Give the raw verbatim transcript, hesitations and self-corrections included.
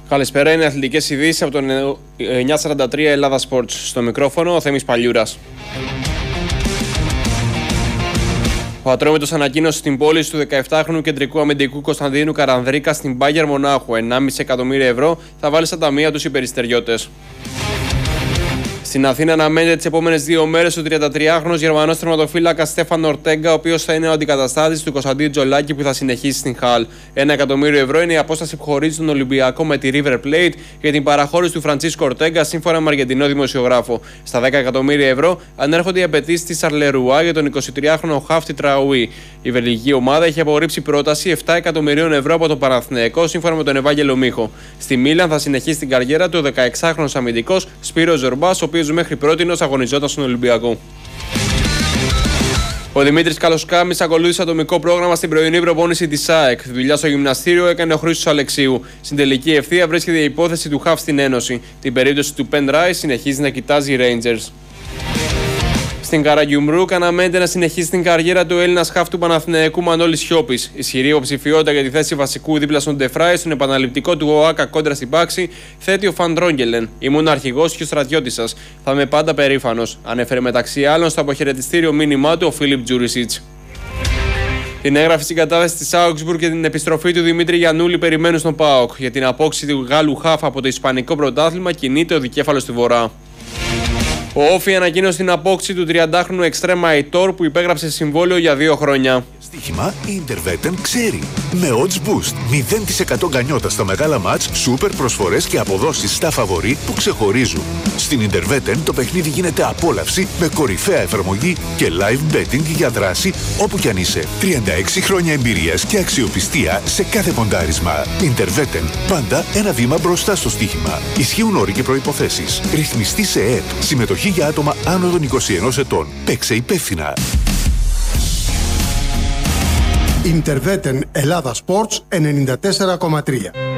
Καλησπέρα, είναι αθλητικές ειδήσεις από το εννιακόσια σαράντα τρία Ελλάδα Sports. Στο μικρόφωνο ο Θέμης Παλιούρας. Ο Ατρόμητος ανακοίνωσε στην πώληση του δεκαεπτάχρονου κεντρικού αμυντικού Κωνσταντίνου Καρανδρίκα στην Μπάγερ Μονάχου. ενάμιση εκατομμύρια ευρώ θα βάλει στα ταμεία τους οι περιστεριώτες. Στην Αθήνα αναμένεται τις επόμενες δύο μέρες ο τριαντατριάχρονος Γερμανός τερματοφύλακας Στέφαν Ορτέγκα, ο οποίος θα είναι ο αντικαταστάτης του Κωνσταντίνου Τζολάκη που θα συνεχίσει στην Χαλ. Ένα εκατομμύριο ευρώ είναι η απόσταση που χωρίζει τον Ολυμπιακό με τη River Plate για την παραχώρηση του Φραντσίσκο Ορτέγκα, σύμφωνα με αργεντινό δημοσιογράφο. Στα δέκα εκατομμύρια ευρώ ανέρχονται οι απαιτήσεις της Σαρλερουά για τον εικοσιτριάχρονο Χάφτι Τραουί. Η βελγική ομάδα έχει απορρίψει πρόταση επτά εκατομμυρίων ευρώ από τον Παναθηναϊκό, σύμφωνα με τον Ευάγγελο Μίχο. Στη Μίλαν θα συνεχίσει την καριέρα του ο δεκαεξάχρονος αμυντικός Σπύρος Ζορμπάς, ο οποίος μέχρι πρότινος αγωνιζόταν στον Ολυμπιακό. Ο Δημήτρης Καλοσκάμης ακολούθησε ατομικό πρόγραμμα στην πρωινή προπόνηση της ΑΕΚ. Δουλειά στο γυμναστήριο έκανε ο Χρήστος Αλεξίου. Στην τελική ευθεία βρίσκεται η υπόθεση του Χαφ στην Ένωση. Την περίπτωση του Πεν Ράις συνεχίζει να κοιτάζει οι Rangers. Στην Καραγιουμρούκ αναμένεται να συνεχίσει την καριέρα του Έλληνας χαφ του Παναθηναϊκού Μανώλης Σιώπης. Ισχυρή υποψηφιότητα για τη θέση βασικού δίπλα στον Ντεφράι στον επαναληπτικό του ΟΑΚΑ κόντρα στην Πάξη θέτει ο Φαντρόγγελεν. Ήμουν αρχηγός και ο στρατιώτης σας. Θα είμαι πάντα περήφανος. Ανέφερε μεταξύ άλλων στο αποχαιρετιστήριο μήνυμά του ο Φίλιπ Τζούρισιτς. Την έγραφη στην κατάθεση της Augsburg και την επιστροφή του Δημήτρη Γιαννούλη περιμένουν στον ΠΑΟΚ. Για την απόκτηση του Γάλλου χαφ από το Ισπανικό πρωτάθλημα κινείται ο δικέφαλος του Βορρά. Ο Όφι ανακοίνωσε την απόκτηση του τριαντάχρονου Εξτρέμα Αϊτόρ που υπέγραψε συμβόλαιο για δύο χρόνια. Στοίχημα η Intervetten ξέρει. Με odds boost, μηδέν τοις εκατό γκανιότα στα μεγάλα μάτς, σούπερ προσφορές και αποδόσεις στα φαβορί που ξεχωρίζουν. Στην Intervetten το παιχνίδι γίνεται απόλαυση με κορυφαία εφαρμογή και live betting για δράση όπου κι αν είσαι. τριάντα έξι χρόνια εμπειρίας και αξιοπιστία σε κάθε ποντάρισμα. Intervetten, πάντα ένα βήμα μπροστά στο στοίχημα. Ισχύουν όροι και προϋποθέσεις. Ρυθμιστή σε ΕΕΠ. Συμμετοχή για άτομα άνω των είκοσι ενός ετών. Παίξε υπεύθυνα. Intervetten Ελλάδα Sports ενενήντα τέσσερα κόμμα τρία.